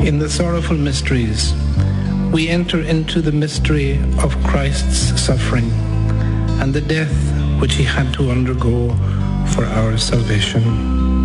In the sorrowful mysteries, we enter into the mystery of Christ's suffering and the death which he had to undergo for our salvation.